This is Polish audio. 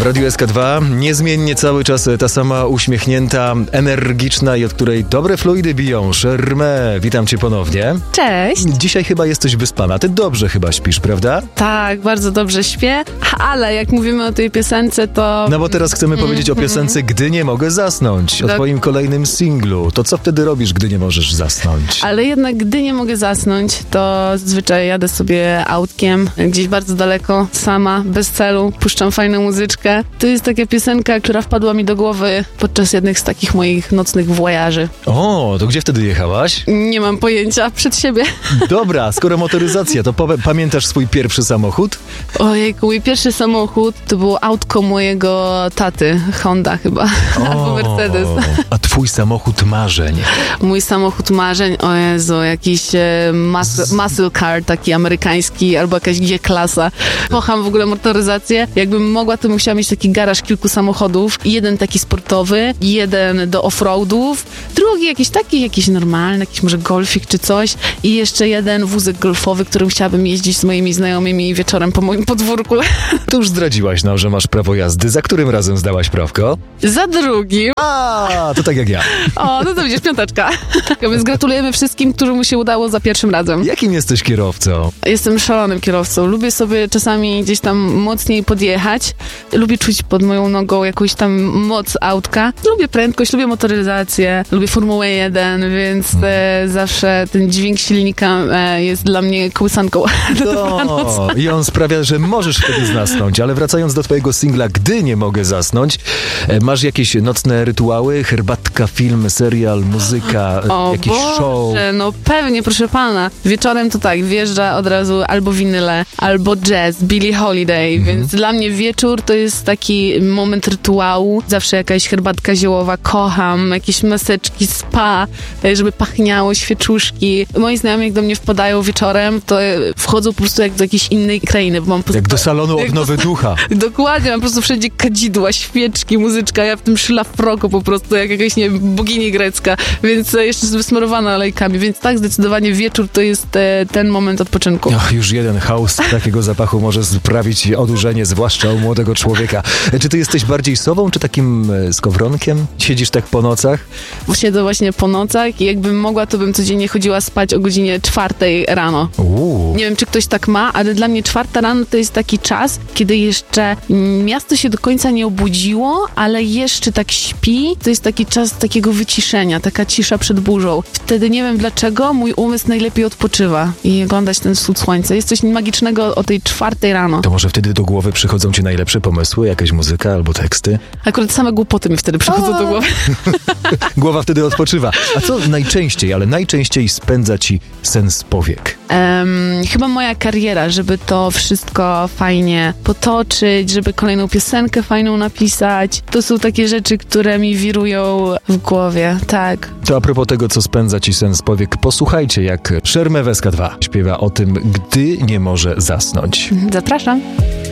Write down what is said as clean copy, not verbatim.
Radiu SK2 niezmiennie cały czas ta sama uśmiechnięta, energiczna i od której dobre fluidy biją. Szermę, witam cię ponownie. Cześć. Dzisiaj chyba jesteś wyspana. Ty dobrze chyba śpisz, prawda? Tak, bardzo dobrze śpię, ale jak mówimy o tej piosence, to... No bo teraz chcemy powiedzieć o piosence Gdy nie mogę zasnąć, o twoim kolejnym singlu. To co wtedy robisz, gdy nie możesz zasnąć? Ale jednak gdy nie mogę zasnąć, to zazwyczaj jadę sobie autkiem gdzieś bardzo daleko, sama, bez celu, puszczam fajną muzyczkę. To jest taka piosenka, która wpadła mi do głowy podczas jednych z takich moich nocnych wojaży. O, to gdzie wtedy jechałaś? Nie mam pojęcia, przed siebie. Dobra, skoro motoryzacja, to pamiętasz swój pierwszy samochód? Ojejku, mój pierwszy samochód to było autko mojego taty, Honda chyba, albo Mercedes. A twój samochód marzeń? Mój samochód marzeń, o Jezu, jakiś muscle car taki amerykański, albo jakaś G-klasa. Kocham w ogóle motoryzację. Jakbym mogła, to bym chciała mieć taki garaż kilku samochodów. Jeden taki sportowy, jeden do offroadów, drugi jakiś normalny, jakiś może golfik czy coś i jeszcze jeden wózek golfowy, którym chciałabym jeździć z moimi znajomymi wieczorem po moim podwórku. To już zdradziłaś nam, że masz prawo jazdy. Za którym razem zdałaś prawko? Za drugim. A, to tak jak ja. O, no to będziesz piąteczka. Więc gratulujemy wszystkim, którym się udało za pierwszym razem. Jakim jesteś kierowcą? Jestem szalonym kierowcą. Lubię sobie czasami gdzieś tam mocniej podjechać. Lubię czuć pod moją nogą jakąś tam moc autka. Lubię prędkość, lubię motoryzację, lubię Formułę 1, więc zawsze ten dźwięk silnika jest dla mnie kołysanką do dobranoc. I on sprawia, że możesz wtedy zasnąć, ale wracając do twojego singla Gdy nie mogę zasnąć, masz jakieś nocne rytuały? Herbatka, film, serial, muzyka, jakiś show? No pewnie, proszę pana. Wieczorem to tak, wjeżdża od razu albo winyle, albo jazz, Billie Holiday, więc dla mnie wieczór to jest taki moment rytuału. Zawsze jakaś herbatka ziołowa, kocham, jakieś maseczki, spa, żeby pachniało, świeczuszki. Moi znajomi jak do mnie wpadają wieczorem, to wchodzą po prostu jak do jakiejś innej krainy. Bo mam po prostu, jak do salonu odnowy ducha. Dokładnie, mam po prostu wszędzie kadzidła, świeczki, muzyczka, ja w tym szlafroku po prostu, jak jakaś, nie wiem, bogini grecka, więc jeszcze wysmarowana olejkami, więc tak, zdecydowanie wieczór to jest ten moment odpoczynku. Już jeden haus takiego zapachu może sprawić odurzenie, zwłaszcza u młodego człowieka. Czy ty jesteś bardziej sobą, czy takim skowronkiem? Siedzisz tak po nocach? Siedzę właśnie po nocach i jakbym mogła, to bym codziennie chodziła spać o godzinie 4 rano. Nie wiem, czy ktoś tak ma, ale dla mnie 4 rano to jest taki czas, kiedy jeszcze miasto się do końca nie obudziło, ale jeszcze tak śpi. To jest taki czas takiego wyciszenia, taka cisza przed burzą. Wtedy nie wiem dlaczego mój umysł najlepiej odpoczywa i oglądać ten wschód słońca. Jest coś magicznego o tej 4 rano. To może wtedy do głowy przychodzą ci najlepsze pomysły? Jakaś muzyka albo teksty? Akurat same głupoty mi wtedy przychodzą do głowy. Głowa wtedy odpoczywa. A co najczęściej spędza ci sen z powiek? Chyba moja kariera, żeby to wszystko fajnie potoczyć, żeby kolejną piosenkę fajną napisać. To są takie rzeczy, które mi wirują w głowie, tak. To a propos tego, co spędza ci sen z powiek, posłuchajcie, jak Szermę w SK2 śpiewa o tym, gdy nie może zasnąć. Zapraszam.